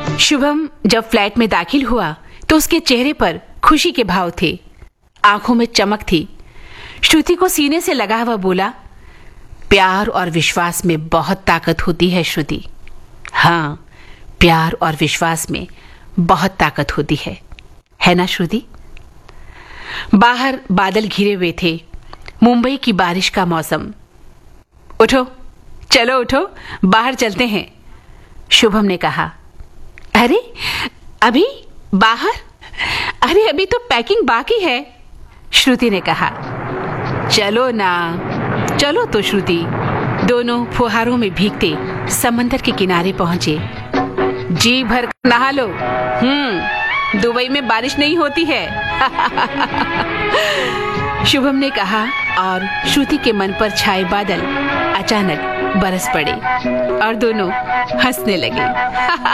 शुभम जब फ्लैट में दाखिल हुआ तो उसके चेहरे पर खुशी के भाव थे, आंखों में चमक थी। श्रुति को सीने से लगा हुआ बोला, प्यार और विश्वास में बहुत ताकत होती है श्रुति। हाँ, प्यार और विश्वास में बहुत ताकत होती है ना श्रुति? बाहर बादल घिरे हुए थे, मुंबई की बारिश का मौसम। उठो, चलो उठो, बाहर चलते हैं, शुभम ने कहा। अरे अभी बाहर? अरे अभी तो पैकिंग बाकी है, श्रुति ने कहा। चलो ना, चलो तो श्रुति। दोनों फुहारों में भीगते समंदर के किनारे पहुंचे। जी भर नहा लो, दुबई में बारिश नहीं होती है, शुभम ने कहा और श्रुति के मन पर छाए बादल अचानक बरस पड़े और दोनों हंसने लगे।